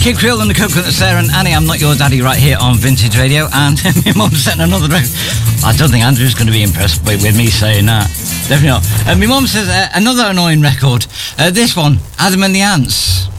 Kid Creole and the Coconut, Sarah and Annie, I'm Not Your Daddy, right here on Vintage Radio. And my mum sent another record. I don't think Andrew's going to be impressed with me saying that. Definitely not. My mum says another annoying record. This one, Adam and the Ants.